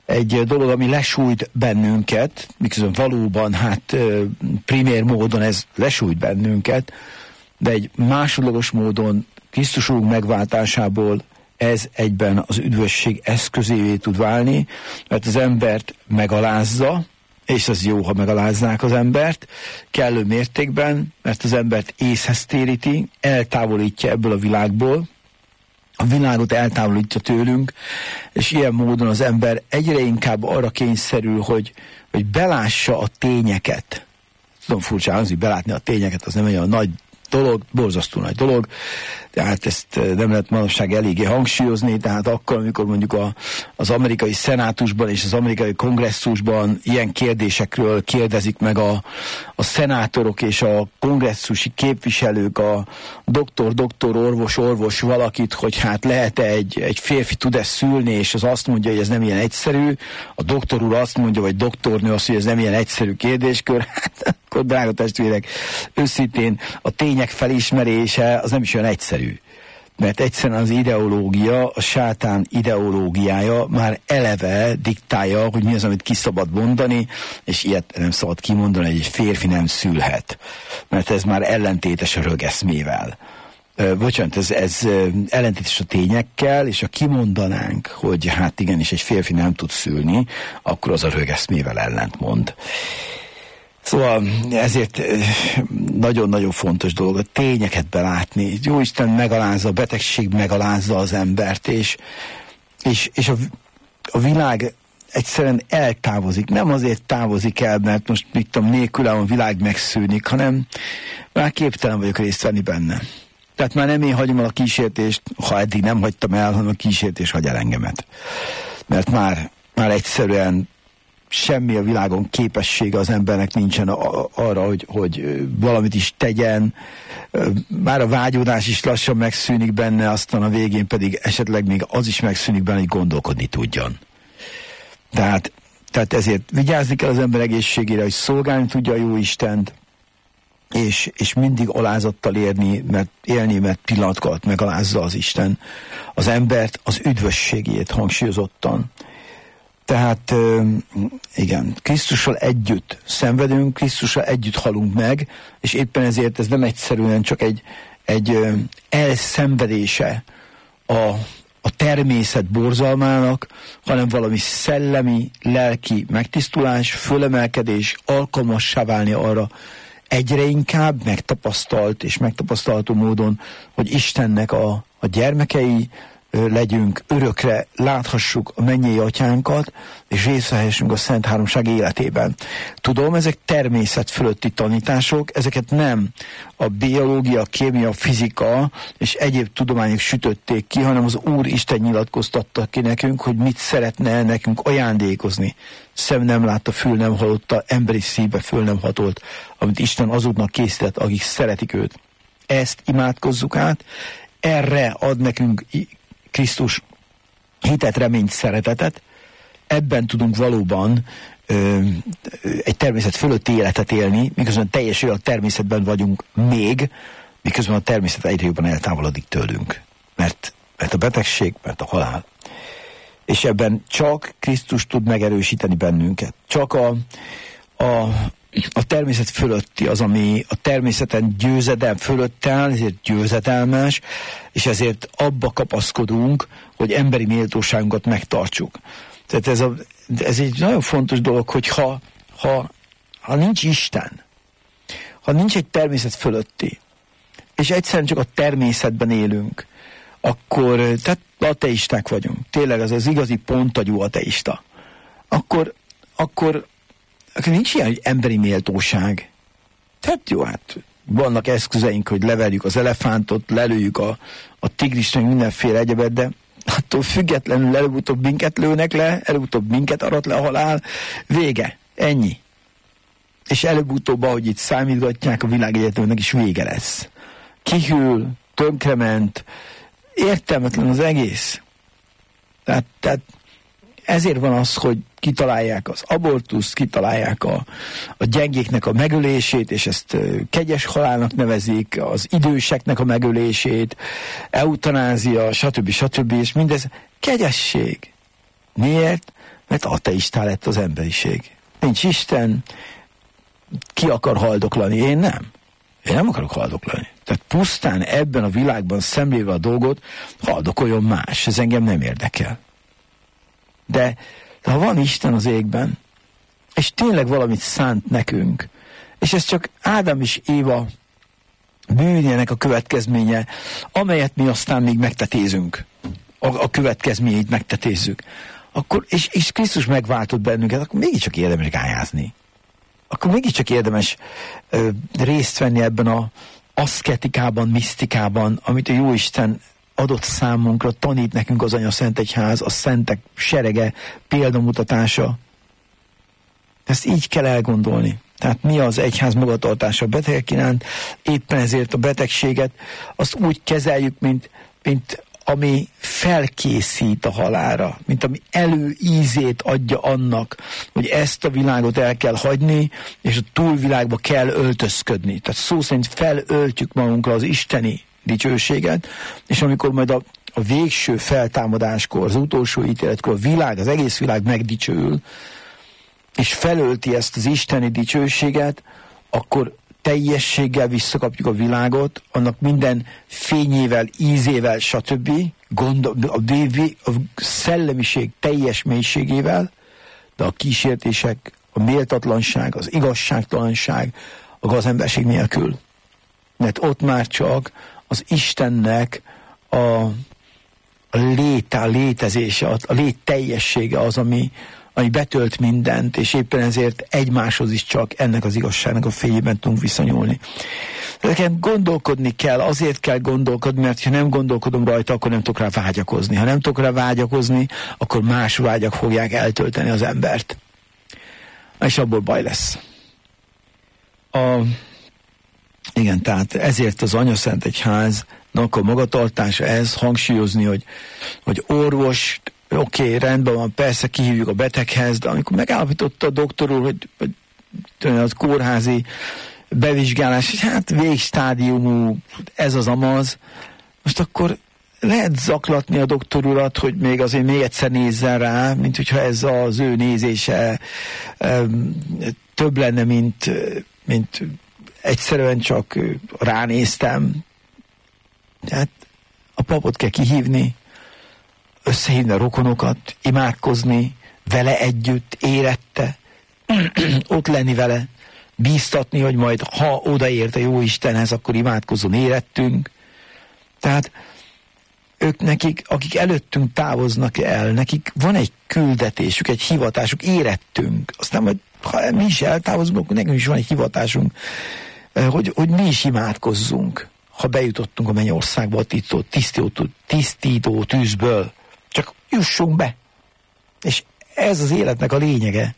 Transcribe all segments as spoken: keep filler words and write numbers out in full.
egy dolog, ami lesújt bennünket, miközben valóban, hát primér módon ez lesújt bennünket, de egy másodlagos módon Krisztusunk megváltásából ez egyben az üdvösség eszközévé tud válni, mert az embert megalázza, és az jó, ha megalázzák az embert, kellő mértékben, mert az embert észhez téríti, eltávolítja ebből a világból, a világot eltávolítja tőlünk, és ilyen módon az ember egyre inkább arra kényszerül, hogy, hogy belássa a tényeket. Tudom, furcsa hangzik, belátni a tényeket, az nem olyan nagy dolog, borzasztó nagy dolog, tehát ezt nem lehet manapság eléggé hangsúlyozni, tehát akkor, amikor mondjuk a, az amerikai szenátusban és az amerikai kongresszusban ilyen kérdésekről kérdezik meg a, a szenátorok és a kongresszusi képviselők, a doktor, doktor, orvos, orvos valakit, hogy hát lehet-e egy, egy férfi tud-e szülni, és az azt mondja, hogy ez nem ilyen egyszerű, a doktor úr azt mondja, vagy doktornő azt, hogy ez nem ilyen egyszerű kérdéskör, hát akkor drága testvérek, őszintén a tények felismerése az nem is olyan egyszerű. Mert egyszerűen az ideológia, a sátán ideológiája már eleve diktálja, hogy mi az, amit ki szabad mondani, és ilyet nem szabad kimondani, hogy egy férfi nem szülhet. Mert ez már ellentétes a rögeszmével. Bocsánat, ez, ez ellentétes a tényekkel, és ha kimondanánk, hogy hát igenis egy férfi nem tud szülni, akkor az a rögeszmével ellentmond. Szóval ezért nagyon-nagyon fontos dolog a tényeket belátni. Jóisten megalázza, a betegség megalázza az embert, és, és, és a, a világ egyszerűen eltávozik. Nem azért távozik el, mert most mit tudom, nélkülem a világ megszűnik, hanem már képtelen vagyok részt venni benne. Tehát már nem én hagyom el a kísértést, ha eddig nem hagytam el, hanem a kísértés hagy el engemet. Mert már, már egyszerűen semmi a világon képessége az embernek nincsen arra, hogy, hogy valamit is tegyen. Már a vágyódás is lassan megszűnik benne, aztán a végén pedig esetleg még az is megszűnik benne, hogy gondolkodni tudjon. Tehát, tehát ezért vigyázni kell az ember egészségére, hogy szolgálni tudja a jó Istent, és, és mindig alázattal érni, mert élni, mert pillanat alatt megalázza az Isten az embert, az üdvösségét hangsúlyozottan. Tehát igen, Krisztussal együtt szenvedünk, Krisztussal együtt halunk meg, és éppen ezért ez nem egyszerűen csak egy, egy elszenvedése a, a természet borzalmának, hanem valami szellemi, lelki megtisztulás, fölemelkedés, alkalmassá válni arra egyre inkább megtapasztalt és megtapasztalható módon, hogy Istennek a, a gyermekei legyünk, örökre láthassuk a mennyei atyánkat, és részt vehessünk a Szent Háromság életében. Tudom, ezek természet fölötti tanítások, ezeket nem a biológia, a kémia, a fizika és egyéb tudományok sütötték ki, hanem az Úr Isten nyilatkoztatta ki nekünk, hogy mit szeretne nekünk ajándékozni. Szem nem látta, fül nem hallotta, emberi szívbe föl nem hatolt, amit Isten azoknak készített, akik szeretik őt. Ezt imádkozzuk át, erre ad nekünk Krisztus hitet, reményt, szeretetet, ebben tudunk valóban ö, egy természet fölötti életet élni, miközben teljesen olyan természetben vagyunk még, miközben a természet egyre jobban eltávolodik tőlünk. Mert, mert a betegség, mert a halál. És ebben csak Krisztus tud megerősíteni bennünket. Csak a, a, a természet fölötti az, ami a természeten győzedelm fölött áll, ezért győzedelmes, és ezért abba kapaszkodunk, hogy emberi méltóságunkat megtartsuk. Tehát ez, a, ez egy nagyon fontos dolog, hogy ha, ha, ha nincs Isten, ha nincs egy természet fölötti, és egyszerűen csak a természetben élünk, akkor, tehát ateisták vagyunk, tényleg az az igazi pontagyú ateista, akkor, akkor, akkor nincs ilyen, hogy emberi méltóság. Tehát jó, hát vannak eszközeink, hogy leveljük az elefántot, lelőjük a, a tigrist, mindenféle egyebet, de attól függetlenül előbb-utóbb minket lőnek le, előbb-utóbb minket arat le a halál, vége, ennyi. És előbb-utóbb, ahogy itt számítgatják, a világegyetemnek is vége lesz. Kihűl, tönkrement, értelmetlen az egész. Tehát, tehát ezért van az, hogy kitalálják az abortuszt, kitalálják a, a gyengéknek a megölését, és ezt kegyes halálnak nevezik, az időseknek a megölését, eutanázia, stb. stb. És mindez kegyesség. Miért? Mert ateistá lett az emberiség. Nincs Isten, ki akar haldoklani? Én nem. Én nem akarok haldoklani. Tehát pusztán ebben a világban szemléve a dolgot, haldokoljon más. Ez engem nem érdekel. De, de ha van Isten az égben, és tényleg valamit szánt nekünk, és ez csak Ádám és Éva bűnének a következménye, amelyet mi aztán még megtetézünk, a, a következményeit megtetézzük, akkor, és, és Krisztus megváltott bennünket, akkor mégiscsak érdemes gályázni. Akkor mégiscsak érdemes ö, részt venni ebben a aszketikában, misztikában, amit a Jóisten adott számunkra, tanít nekünk az Anya Szent Egyház, a szentek serege, példamutatása. Ezt így kell elgondolni. Tehát mi az egyház magatartása a betegek iránt, éppen ezért a betegséget azt úgy kezeljük, mint, mint ami felkészít a halálra, mint ami előízét adja annak, hogy ezt a világot el kell hagyni, és a túlvilágba kell öltözködni. Tehát szó szerint felöltjük magunkra az isteni dicsőséget, és amikor majd a, a végső feltámadáskor, az utolsó ítéletkor a világ, az egész világ megdicsőül, és felölti ezt az isteni dicsőséget, akkor teljességgel visszakapjuk a világot, annak minden fényével, ízével, stb. Gondol, a, a szellemiség teljes mélységével, de a kísértések, a méltatlanság, az igazságtalanság, a gazemberség nélkül. Mert ott már csak az Istennek a, a léte, a létezése, a lét teljessége az, ami, ami betölt mindent, és éppen ezért egymáshoz is csak ennek az igazságnak a fényében tudunk viszonyulni. Ezeken gondolkodni kell, azért kell gondolkodni, mert ha nem gondolkodom rajta, akkor nem tudok rá vágyakozni. Ha nem tudok rá vágyakozni, akkor más vágyak fogják eltölteni az embert. És abból baj lesz. A, igen, tehát ezért az Anya Szent Egyháznak a magatartása ez, hangsúlyozni, hogy, hogy orvos, oké, okay, rendben van, persze kihívjuk a beteghez, de amikor megállapította a doktor úr, hogy, hogy az kórházi bevizsgálás, és hát végstádiumú, ez az amaz, most akkor lehet zaklatni a doktor urat, hogy még azért még egyszer nézzen rá, mint hogyha ez az ő nézése um, több lenne, mint, mint egyszerűen csak ránéztem. Tehát a papot kell kihívni, összehívni a rokonokat, imádkozni, vele együtt, érette, ott lenni vele, bíztatni, hogy majd ha odaért a jó Istenhez, akkor imádkozón érettünk. Tehát ők nekik, akik előttünk távoznak el, nekik van egy küldetésük, egy hivatásuk, érettünk. Aztán majd, ha mi is eltávozunk, akkor nekünk is van egy hivatásunk, hogy, hogy mi is imádkozzunk, ha bejutottunk a mennyországba a tisztító, tisztító, tisztító tűzből. Csak jussunk be. És ez az életnek a lényege.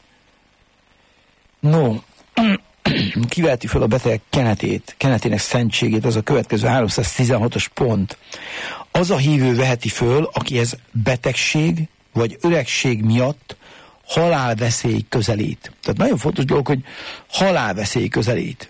No, kiveheti fel a beteg kenetét, kenetének szentségét, az a következő háromszáztizenhatos pont. Az a hívő veheti föl, akihez betegség vagy öregség miatt halálveszély közelít. Tehát nagyon fontos dolog, hogy halálveszély közelít.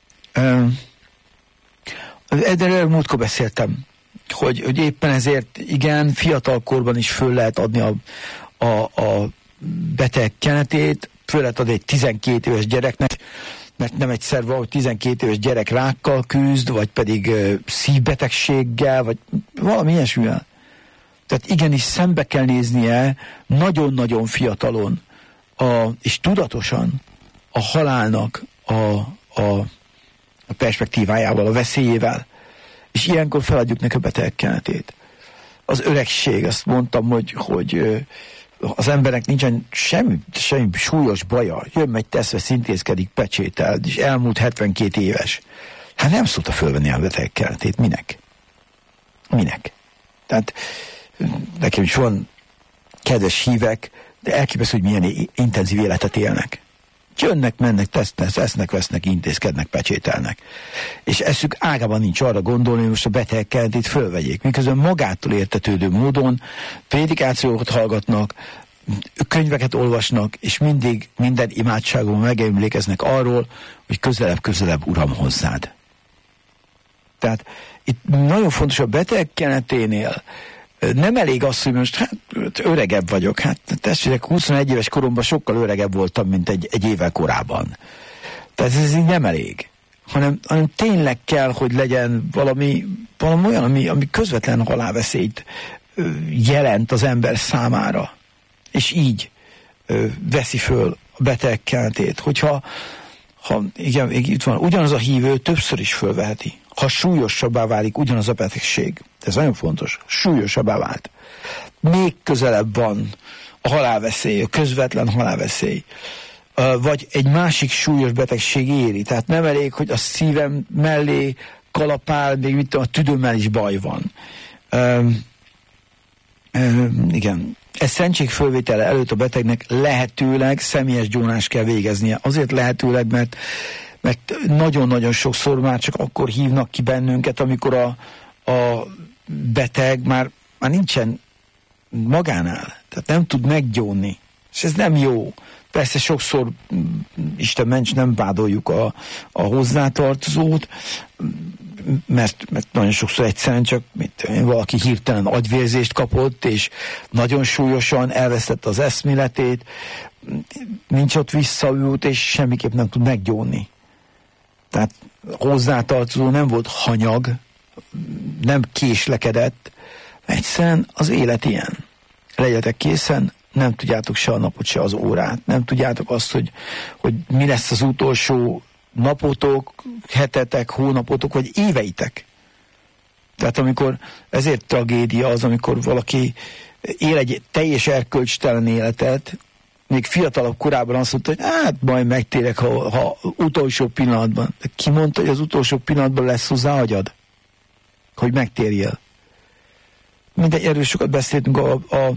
Erről múltkor beszéltem, hogy, hogy éppen ezért igen, fiatal korban is föl lehet adni a, a, a beteg kenetét, föl lehet adni egy tizenkét éves gyereknek, mert nem egyszer van, hogy tizenkét éves gyerek rákkal küzd, vagy pedig uh, szívbetegséggel, vagy valami ilyesmivel. Tehát igenis szembe kell néznie nagyon-nagyon fiatalon, a, és tudatosan a halálnak a, a, a perspektívájával, a veszélyével. És ilyenkor feladjuk neki a beteg kenetét. Az öregség, azt mondtam, hogy, hogy az embernek nincsen semmi, semmi súlyos baja. Jön, megy, tesz, vesz, intézkedik, pecsétel, és elmúlt hetvenkét éves. Hát nem szokta fölvenni a beteg kenetét. Minek? Minek? Tehát nekem is van kedves hívek, de elképesztő, hogy milyen intenzív életet élnek. Jönnek, mennek, tesznek, esznek, vesznek, intézkednek, pecsételnek. És eszük ágában nincs arra gondolni, hogy most a beteg kenetét fölvegyék. Miközben magától értetődő módon prédikációkat hallgatnak, könyveket olvasnak, és mindig minden imádságon megemlékeznek arról, hogy közelebb-közelebb, Uram, hozzád. Tehát itt nagyon fontos a beteg keneténél Nem elég az, hogy most hát öregebb vagyok. Hát testvérek, huszonegy éves koromban sokkal öregebb voltam, mint egy, egy évvel korábban. Tehát ez így nem elég. Hanem, hanem tényleg kell, hogy legyen valami, valami olyan, ami, ami közvetlen halálveszélyt jelent az ember számára. És így ö, veszi föl a beteg keltét. Hogyha ha, igen, itt van, ugyanaz a hívő többször is fölveheti. Ha súlyosabbá válik ugyanaz a betegség. Ez nagyon fontos. Súlyosabbá vált. Még közelebb van a halálveszély, a közvetlen halálveszély. Vagy egy másik súlyos betegség éri. Tehát nem elég, hogy a szívem mellé kalapál, még mit tudom, a tüdőmmel is baj van. Um, um, igen. Ez szentségfölvétele előtt a betegnek lehetőleg személyes gyónást kell végeznie. Azért lehetőleg, mert mert nagyon-nagyon sokszor már csak akkor hívnak ki bennünket, amikor a, a beteg már, már nincsen magánál. Tehát nem tud meggyónni. És ez nem jó. Persze sokszor, Isten ments, nem vádoljuk a, a hozzátartozót, mert, mert nagyon sokszor egyszerűen csak mit, valaki hirtelen agyvérzést kapott, és nagyon súlyosan elvesztette az eszméletét, nincs ott visszaült, és semmiképp nem tud meggyónni. Tehát hozzátartozó nem volt hanyag, nem késlekedett, egyszerűen az élet ilyen. Legyetek készen, nem tudjátok se a napot, se az órát. Nem tudjátok azt, hogy, hogy mi lesz az utolsó napotok, hetetek, hónapotok, vagy éveitek. Tehát amikor, ezért tragédia az, amikor valaki él egy teljes erkölcstelen életet, még fiatalabb korában azt mondta, hogy hát majd megtérek, ha, ha utolsó pillanatban. De ki mondta, hogy az utolsó pillanatban lesz hozzá agyad? Hogy megtérjél. Mindegy, erről sokat beszéltünk a, a, a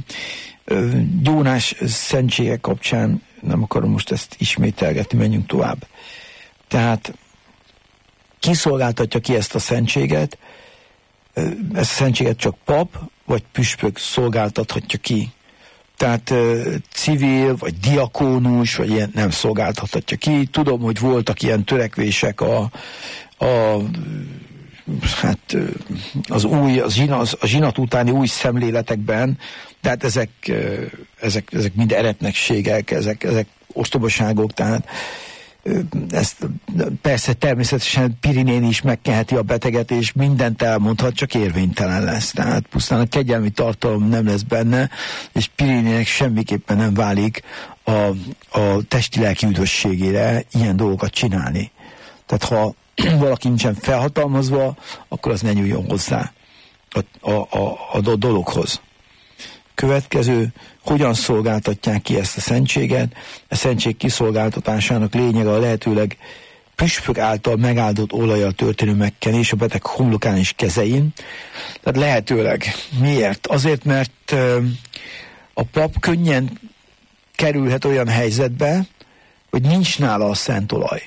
gyónás szentségek kapcsán, nem akarom most ezt ismételgetni, menjünk tovább. Tehát ki szolgáltatja ki ezt a szentséget? Ezt a szentséget csak pap, vagy püspök szolgáltathatja ki. Tehát uh, civil, vagy diakónus, vagy ilyen nem szolgáltathatja ki. Tudom, hogy voltak ilyen törekvések a, a hát az új, az zsinat, a zsinat utáni új szemléletekben, tehát ezek, ezek, ezek mind eretnekségek, ezek, ezek ostobaságok, tehát ezt persze természetesen Pirinén is megkeheti a beteget, és mindent elmondhat, csak érvénytelen lesz. Tehát pusztán a kegyelmi tartalom nem lesz benne, és Pirinének semmiképpen nem válik a, a testi-lelki üdvösségére ilyen dolgokat csinálni. Tehát ha valaki nincsen felhatalmazva, akkor az ne nyúljon hozzá a, a, a, a dologhoz. Következő, hogyan szolgáltatják ki ezt a szentséget? A szentség kiszolgáltatásának lényege a lehetőleg püspök által megáldott olajjal történő megkenés a beteg homlokán és kezein. Tehát lehetőleg. Miért? Azért, mert a pap könnyen kerülhet olyan helyzetbe, hogy nincs nála a szent olaj.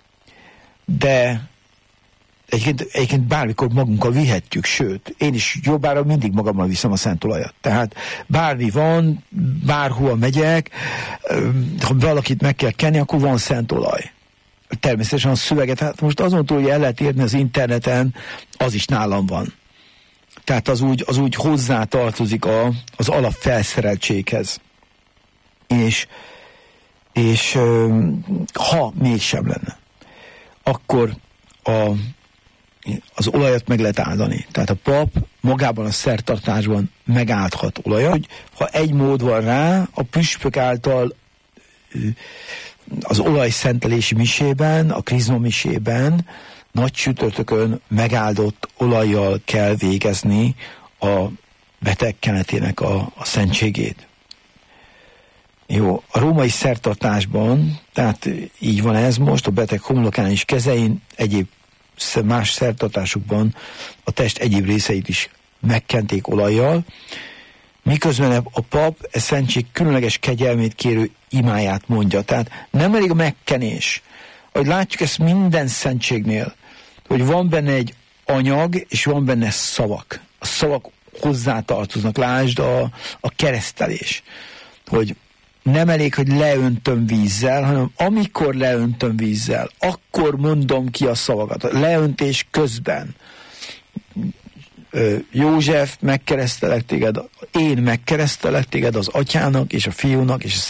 De Egyébként, egyébként bármikor magunkkal vihetjük, sőt, én is jobbára mindig magammal viszem a szent olajat. Tehát bármi van, bárhova megyek, ha valakit meg kell kenni, akkor van szent olaj. Természetesen a szöveget, hát most azon túl, hogy el lehet érni az interneten, az is nálam van. Tehát az úgy, az úgy hozzá tartozik a, az alapfelszereltséghez. És, és ha mégsem lenne, akkor a az olajat meg lehet áldani. Tehát a pap magában a szertartásban megáldhat olajat, hogy ha egy mód van rá, a püspök által az olajszentelési misében, a krizma misében nagy csütörtökön megáldott olajjal kell végezni a beteg kenetének a, a szentségét. Jó, a római szertartásban, tehát így van ez most, a beteg homlokán és kezein, egyéb más szertartásokban a test egyéb részeit is megkenték olajjal, miközben a pap e szentség különleges kegyelmét kérő imáját mondja. Tehát nem elég a megkenés. Ahogy látjuk ezt minden szentségnél, hogy van benne egy anyag, és van benne szavak. A szavak hozzátartoznak. Lásd a, a keresztelés. Hogy nem elég, hogy leöntöm vízzel, hanem amikor leöntöm vízzel, akkor mondom ki a szavakat. A leöntés közben József, megkeresztelek téged, én megkeresztelek téged az atyának és a fiúnak és a